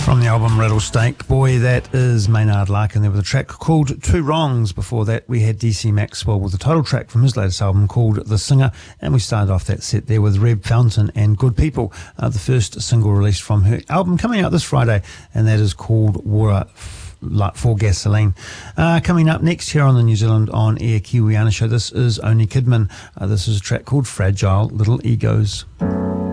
From the album Rattlesnake, boy, that is Maynard Larkin there with a track called Two Wrongs. Before that, we had DC Maxwell with the title track from his latest album called The Singer, and we started off that set there with Reb Fountain and Good People, the first single released from her album coming out this Friday, and that is called Water for Gasoline. Coming up next here on the New Zealand On Air Kiwiana show, this is Oni Kidman. This is a track called Fragile Little Egos.